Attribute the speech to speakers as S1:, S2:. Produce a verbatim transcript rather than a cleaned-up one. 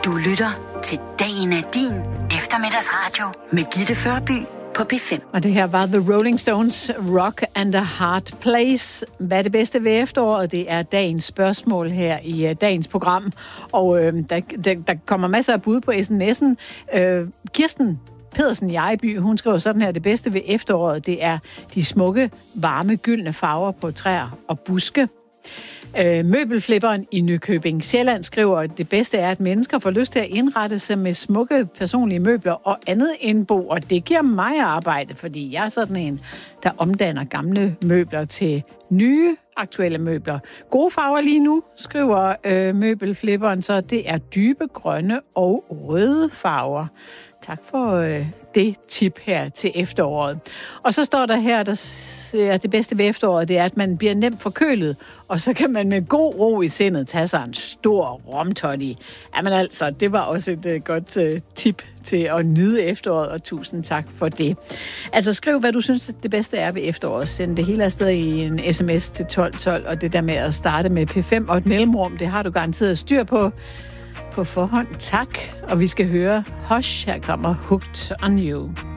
S1: Du lytter til Dagen er din eftermiddagsradio med Gitte Førby på P fem.
S2: Og det her var The Rolling Stones, Rock and a Hard Place. Hvad er det bedste ved efteråret? Det er dagens spørgsmål her i uh, dagens program. Og øh, der, der, der kommer masser af bud på sms'en. Øh, Kirsten Pedersen i Ejby, hun skriver sådan her: det bedste ved efteråret, det er de smukke, varme, gyldne farver på træer og buske. Øh, møbelflipperen i Nykøbing Sjælland skriver, at det bedste er, at mennesker får lyst til at indrette sig med smukke personlige møbler og andet indbo, og det giver mig arbejde, fordi jeg er sådan en, der omdanner gamle møbler til nye, aktuelle møbler. Gode farver lige nu, skriver øh, møbelflipperen, så det er dybe grønne og røde farver. Tak for øh, det tip her til efteråret. Og så står der her, at det bedste ved efteråret, det er, at man bliver nemt forkølet, og så kan man med god ro i sindet tage sig en stor romtoddy. Jamen altså, det var også et uh, godt uh, tip til at nyde efteråret, og tusind tak for det. Altså skriv, hvad du synes, det bedste er ved efteråret. Send det hele afsted i en sms til tolv tolv, og det der med at starte med P fem og et mellemrum, det har du garanteret styr på. På forhånd, tak. Og vi skal høre Hush, her kommer Hooked on You.